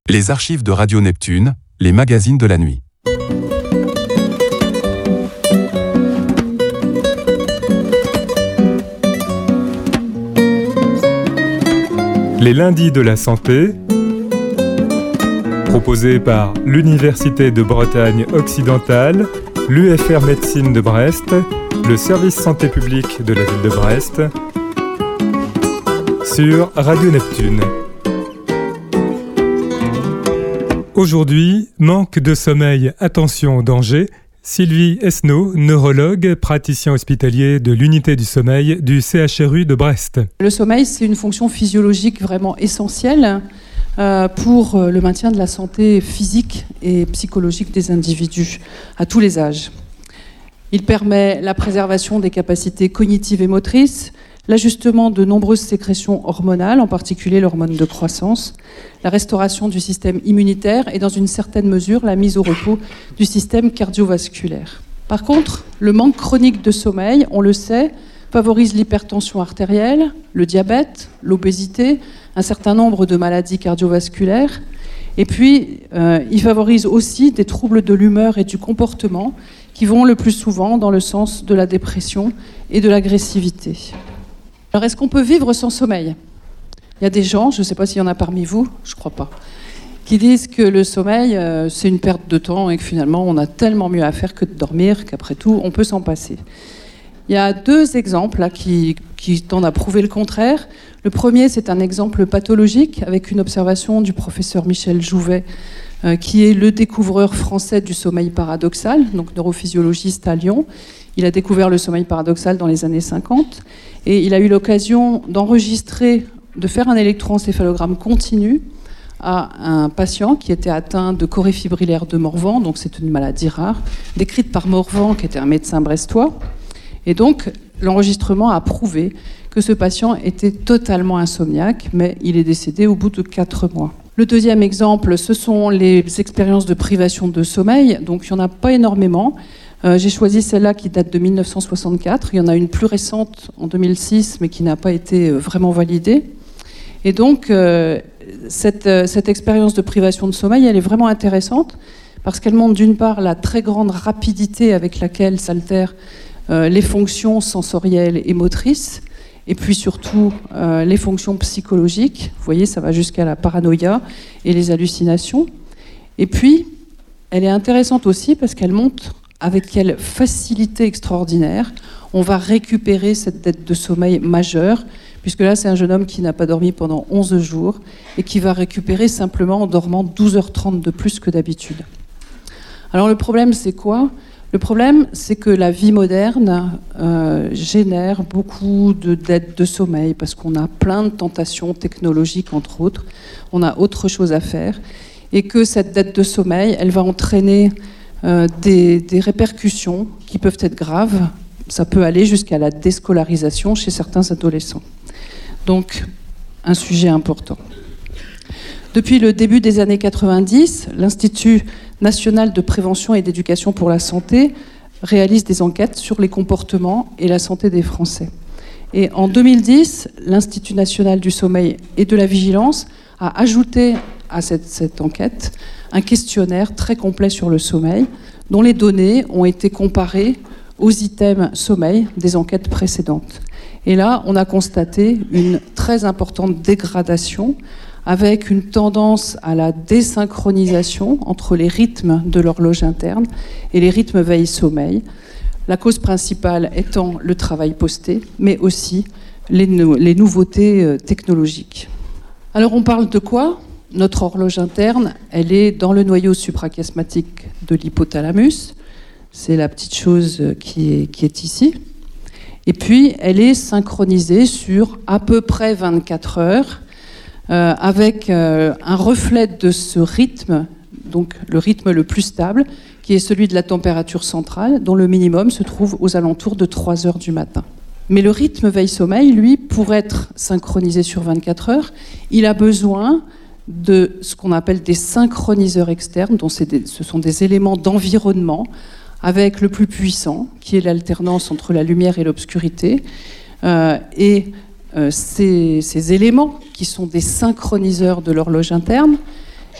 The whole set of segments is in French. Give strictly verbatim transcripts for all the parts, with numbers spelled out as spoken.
Les archives de Radio Neptune, les magazines de la nuit. Les lundis de la santé, proposés par l'Université de Bretagne occidentale, l'U F R Médecine de Brest, le service santé publique de la ville de Brest, sur Radio Neptune. Aujourd'hui, manque de sommeil, attention, danger. Sylvie Esnault, neurologue, praticien hospitalier de l'unité du sommeil du C H R U de Brest. Le sommeil, c'est une fonction physiologique vraiment essentielle euh, pour le maintien de la santé physique et psychologique des individus à tous les âges. Il permet la préservation des capacités cognitives et motrices, l'ajustement de nombreuses sécrétions hormonales, en particulier l'hormone de croissance, la restauration du système immunitaire et dans une certaine mesure la mise au repos du système cardiovasculaire. Par contre, le manque chronique de sommeil, on le sait, favorise l'hypertension artérielle, le diabète, l'obésité, un certain nombre de maladies cardiovasculaires. Et puis, euh, il favorise aussi des troubles de l'humeur et du comportement qui vont le plus souvent dans le sens de la dépression et de l'agressivité. Alors, est-ce qu'on peut vivre sans sommeil ? Il y a des gens, je ne sais pas s'il y en a parmi vous, je ne crois pas, qui disent que le sommeil, euh, c'est une perte de temps et que finalement, on a tellement mieux à faire que de dormir, qu'après tout, on peut s'en passer. Il y a deux exemples là, qui, qui tendent à prouver le contraire. Le premier, c'est un exemple pathologique avec une observation du professeur Michel Jouvet, euh, qui est le découvreur français du sommeil paradoxal, donc neurophysiologiste à Lyon. Il a découvert le sommeil paradoxal dans les années cinquante et il a eu l'occasion d'enregistrer, de faire un électroencéphalogramme continu à un patient qui était atteint de chorée fibrillaire de Morvan, donc c'est une maladie rare, décrite par Morvan, qui était un médecin brestois. Et donc, l'enregistrement a prouvé que ce patient était totalement insomniaque, mais il est décédé au bout de quatre mois. Le deuxième exemple, ce sont les expériences de privation de sommeil. Donc, il n'y en a pas énormément. Euh, j'ai choisi celle-là qui date de mille neuf cent soixante-quatre. Il y en a une plus récente en deux mille six, mais qui n'a pas été vraiment validée. Et donc, euh, cette, euh, cette expérience de privation de sommeil, elle est vraiment intéressante parce qu'elle montre d'une part la très grande rapidité avec laquelle s'altèrent euh, les fonctions sensorielles et motrices, et puis surtout euh, les fonctions psychologiques. Vous voyez, ça va jusqu'à la paranoïa et les hallucinations. Et puis, elle est intéressante aussi parce qu'elle montre avec quelle facilité extraordinaire on va récupérer cette dette de sommeil majeure, puisque là, c'est un jeune homme qui n'a pas dormi pendant onze jours et qui va récupérer simplement en dormant douze heures trente de plus que d'habitude. Alors le problème, c'est quoi ? Le problème, c'est que la vie moderne euh, génère beaucoup de dettes de sommeil, parce qu'on a plein de tentations technologiques, entre autres. On a autre chose à faire. Et que cette dette de sommeil, elle va entraîner euh, des, des répercussions qui peuvent être graves. Ça peut aller jusqu'à la déscolarisation chez certains adolescents. Donc, un sujet important. Depuis le début des années quatre-vingt-dix, l'Institut national de prévention et d'éducation pour la santé réalise des enquêtes sur les comportements et la santé des Français. Et en deux mille dix, l'Institut national du sommeil et de la vigilance a ajouté à cette, cette enquête un questionnaire très complet sur le sommeil, dont les données ont été comparées aux items sommeil des enquêtes précédentes. Et là, on a constaté une très importante dégradation avec une tendance à la désynchronisation entre les rythmes de l'horloge interne et les rythmes veille-sommeil. La cause principale étant le travail posté, mais aussi les, nou- les nouveautés technologiques. Alors on parle de quoi ? Notre horloge interne, elle est dans le noyau suprachiasmatique de l'hypothalamus. C'est la petite chose qui est, qui est ici. Et puis, elle est synchronisée sur à peu près vingt-quatre heures, euh, avec euh, un reflet de ce rythme, donc le rythme le plus stable, qui est celui de la température centrale, dont le minimum se trouve aux alentours de trois heures du matin. Mais le rythme veille-sommeil, lui, pour être synchronisé sur vingt-quatre heures, il a besoin de ce qu'on appelle des synchroniseurs externes, dont c'est des, ce sont des éléments d'environnement, avec le plus puissant, qui est l'alternance entre la lumière et l'obscurité. Euh, et euh, ces, ces éléments, qui sont des synchroniseurs de l'horloge interne,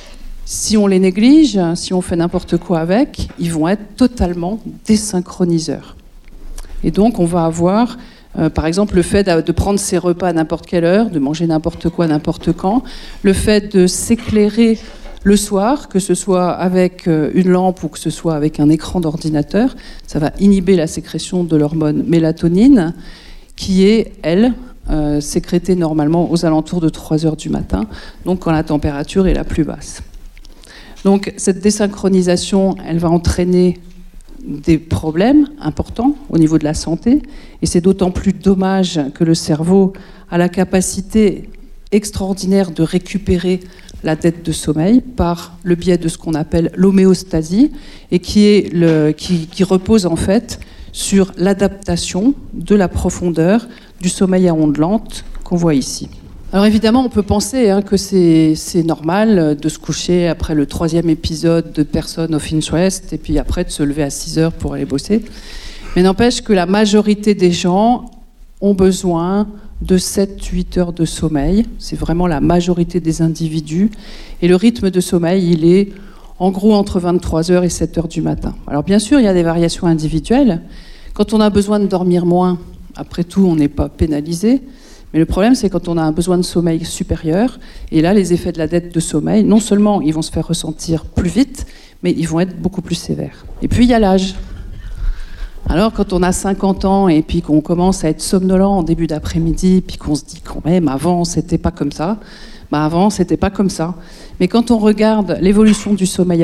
Si on les néglige, si on fait n'importe quoi avec, ils vont être totalement désynchroniseurs. Et donc, on va avoir, euh, par exemple, le fait de prendre ses repas à n'importe quelle heure, de manger n'importe quoi, n'importe quand, le fait de s'éclairer le soir, que ce soit avec une lampe ou que ce soit avec un écran d'ordinateur, ça va inhiber la sécrétion de l'hormone mélatonine, qui est, elle, euh, sécrétée normalement aux alentours de trois heures du matin, donc quand la température est la plus basse. Donc cette désynchronisation, elle va entraîner des problèmes importants au niveau de la santé, et c'est d'autant plus dommage que le cerveau a la capacité extraordinaire de récupérer la dette de sommeil par le biais de ce qu'on appelle l'homéostasie, et qui, est le, qui, qui repose en fait sur l'adaptation de la profondeur du sommeil à ondes lentes qu'on voit ici. Alors évidemment, on peut penser hein, que c'est, c'est normal de se coucher après le troisième épisode de Person of Interest et puis après de se lever à six heures pour aller bosser. Mais n'empêche que la majorité des gens ont besoin de sept à huit heures de sommeil. C'est vraiment la majorité des individus. Et le rythme de sommeil, il est en gros entre vingt-trois heures et sept heures du matin. Alors bien sûr, il y a des variations individuelles. Quand on a besoin de dormir moins, après tout, on n'est pas pénalisé. Mais le problème, c'est quand on a un besoin de sommeil supérieur. Et là, les effets de la dette de sommeil, non seulement ils vont se faire ressentir plus vite, mais ils vont être beaucoup plus sévères. Et puis, il y a l'âge. Alors, quand on a cinquante ans et puis qu'on commence à être somnolent en début d'après-midi, puis qu'on se dit quand même, avant, c'était pas comme ça. Bah, avant, c'était pas comme ça. Mais quand on regarde l'évolution du sommeil